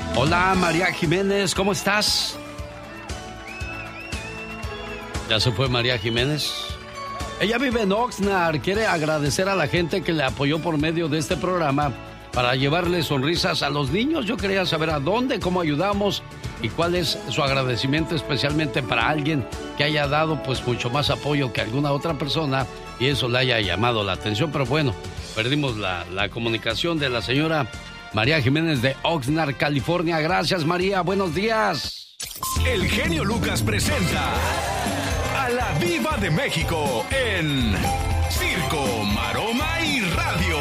Hola, María Jiménez, ¿cómo estás? ¿Ya se fue María Jiménez? Ella vive en Oxnard, quiere agradecer a la gente que le apoyó por medio de este programa para llevarle sonrisas a los niños. Yo quería saber a dónde, cómo ayudamos y cuál es su agradecimiento especialmente para alguien que haya dado pues mucho más apoyo que alguna otra persona y eso le haya llamado la atención. Pero bueno, perdimos la comunicación de la señora María Jiménez de Oxnard, California. Gracias, María. Buenos días. El genio Lucas presenta a la Diva de México en Circo, Maroma y Radio.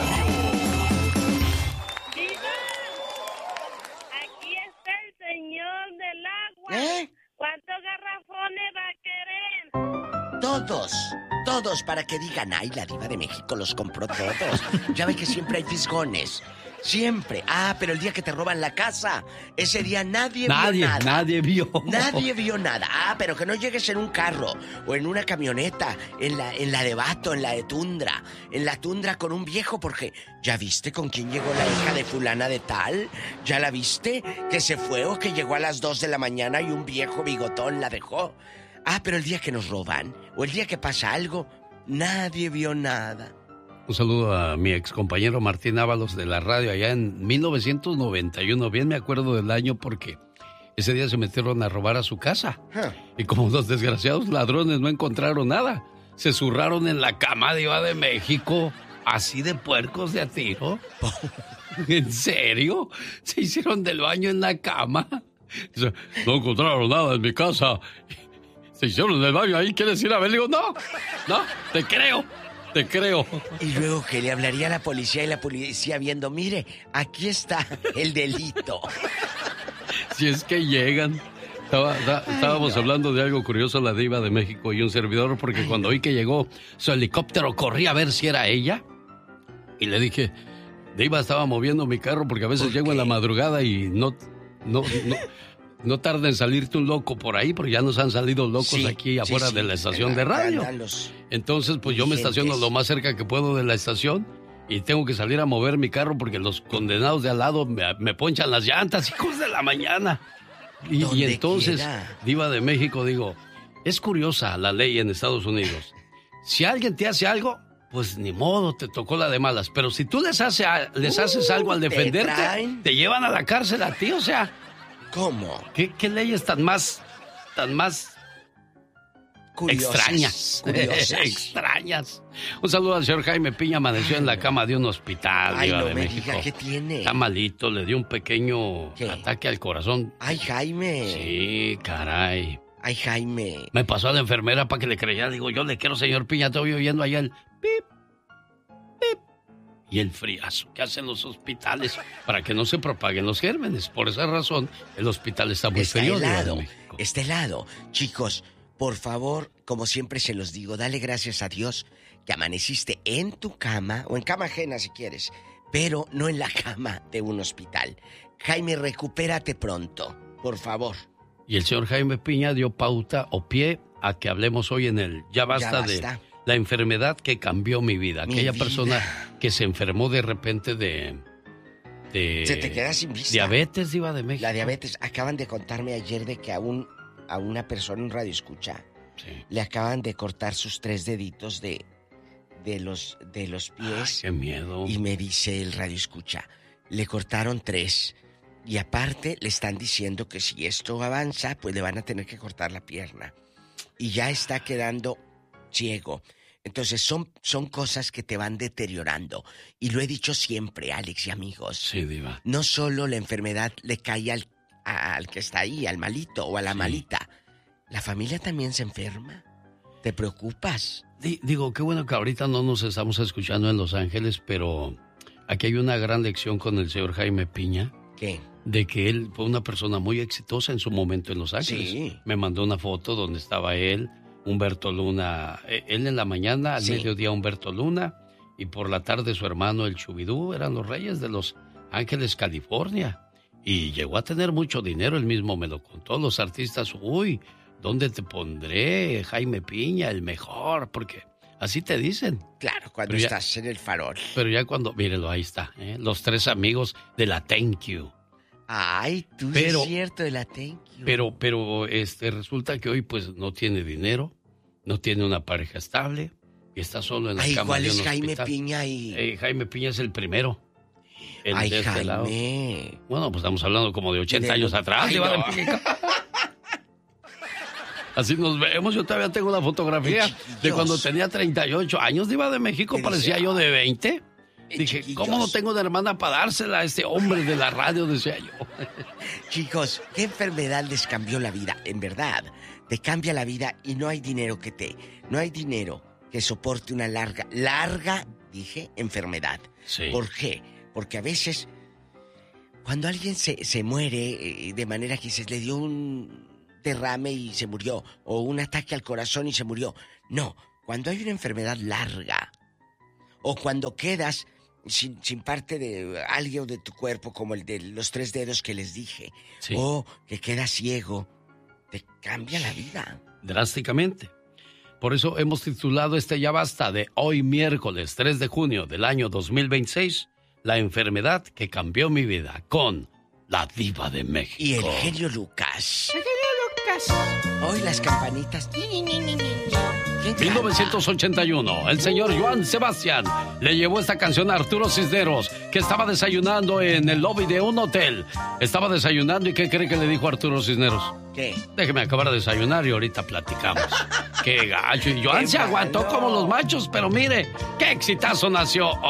Diva, aquí está el señor del agua. ¿Cuántos garrafones va a querer? Todos para que digan, ay, la Diva de México los compró todos. Ya ve que siempre hay fisgones. Siempre. Pero el día que te roban la casa, ese día nadie vio nada. Nadie vio nada. Pero que no llegues en un carro o en una camioneta, en la de Vato, en la de Tundra. En la Tundra con un viejo, porque ¿ya viste con quién llegó la hija de fulana de tal? ¿Ya la viste? Que se fue o que llegó a las 2 de la mañana y un viejo bigotón la dejó. Pero el día que nos roban o el día que pasa algo, nadie vio nada. Un saludo a mi ex compañero Martín Ábalos de la radio allá en 1991. Bien me acuerdo del año porque ese día se metieron a robar a su casa. Y como los desgraciados ladrones no encontraron nada, se zurraron en la cama de Diva de México, así de puercos de a tiro. ¿En serio? ¿Se hicieron del baño en la cama? No encontraron nada en mi casa. Se hicieron del baño ahí, ¿quieres ir a ver? Le digo, no, te creo. Y luego que le hablaría a la policía y la policía viendo, mire, aquí está el delito. Si es que llegan. Estábamos hablando de algo curioso, la Diva de México y un servidor, porque cuando oí que llegó su helicóptero, corrí a ver si era ella. Y le dije, Diva, estaba moviendo mi carro porque a veces llego en la madrugada y no tarda en salirte un loco por ahí, porque ya nos han salido locos aquí afuera de la estación de radio. Entonces, pues yo me estaciono lo más cerca que puedo de la estación y tengo que salir a mover mi carro porque los condenados de al lado me ponchan las llantas, hijos de la mañana. Y entonces, quiera. Diva de México, digo, es curiosa la ley en Estados Unidos. Si alguien te hace algo, pues ni modo, te tocó la de malas. Pero si tú les haces algo al defenderte, te llevan a la cárcel a ti, o sea... ¿Cómo? ¿Qué leyes tan más curiosas, extrañas? Un saludo al señor Jaime Piña, amaneció en la cama de un hospital. Ay, no de me México. diga, ¿qué tiene? Está malito, le dio un pequeño ataque al corazón. Ay, Jaime. Sí, caray. Ay, Jaime. Me pasó a la enfermera para que le creyera. Digo, yo le quiero, señor Piña, estoy oyendo allá el pip, pip. Y el friazo que hacen los hospitales para que no se propaguen los gérmenes. Por esa razón, el hospital está muy frío. Está helado. Chicos, por favor, como siempre se los digo, dale gracias a Dios que amaneciste en tu cama, o en cama ajena si quieres, pero no en la cama de un hospital. Jaime, recupérate pronto, por favor. Y el señor Jaime Piña dio pauta o pie a que hablemos hoy en el Ya Basta de la enfermedad que cambió mi vida. Aquella persona que se enfermó de repente de se te queda sin vista. Diabetes, Diva de México. La diabetes. Acaban de contarme ayer de que a una persona en radio escucha le acaban de cortar sus 3 deditos de los pies. Ay, qué miedo. Y me dice el radio escucha, le cortaron 3. Y aparte le están diciendo que si esto avanza, pues le van a tener que cortar la pierna. Y ya está quedando ciego. Entonces son cosas que te van deteriorando. Y lo he dicho siempre, Alex y amigos. Sí, Diva. No solo la enfermedad le cae al que está ahí, al malito o a la malita. La familia también se enferma. ¿Te preocupas? Digo, qué bueno que ahorita no nos estamos escuchando en Los Ángeles, pero aquí hay una gran lección con el señor Jaime Piña. ¿Qué? De que él fue una persona muy exitosa en su momento en Los Ángeles. Sí. Me mandó una foto donde estaba él, Humberto Luna, él en la mañana, al mediodía Humberto Luna, y por la tarde su hermano el Chubidú, eran los reyes de Los Ángeles, California. Y llegó a tener mucho dinero, él mismo me lo contó. Los artistas, uy, ¿dónde te pondré? Jaime Piña, el mejor, porque así te dicen. Claro, cuando estás en el farol. Pero ya cuando, mírelo, ahí está, los 3 amigos de la Thank You. Ay, tú sí es cierto de la thank you. Pero resulta que hoy pues no tiene dinero, no tiene una pareja estable y está solo en la cama ¿cuál de un es Jaime hospital. Piña y...? Jaime Piña es el primero. Ay, de este Jaime. lado. Bueno, pues estamos hablando como de 80 años atrás. Ay, Diva no. de México. Así nos vemos. Yo todavía tengo una fotografía de cuando tenía 38 años. Diva de México, parecía yo de 20. Dije, ¿cómo no tengo de hermana para dársela a este hombre de la radio? Decía yo. Chicos, ¿qué enfermedad les cambió la vida? En verdad, te cambia la vida y no hay dinero no hay dinero que soporte una larga, enfermedad. Sí. ¿Por qué? Porque a veces, cuando alguien se muere de manera que se le dio un derrame y se murió, o un ataque al corazón y se murió. No, cuando hay una enfermedad larga, o cuando quedas sin parte de algo de tu cuerpo, como el de los 3 dedos que les dije, Sí. o que quedas ciego, te cambia la vida. Drásticamente. Por eso hemos titulado Ya Basta de hoy miércoles 3 de junio del año 2026, La enfermedad que cambió mi vida, con la Diva de México. Y el genio Lucas. Hoy las campanitas. 1981, el señor Joan Sebastián le llevó esta canción a Arturo Cisneros, que estaba desayunando en el lobby de un hotel. Estaba desayunando y ¿qué cree que le dijo Arturo Cisneros? ¿Qué? Déjeme acabar de desayunar y ahorita platicamos. Qué gacho. Y Joan se aguantó como los machos, pero mire, qué exitazo nació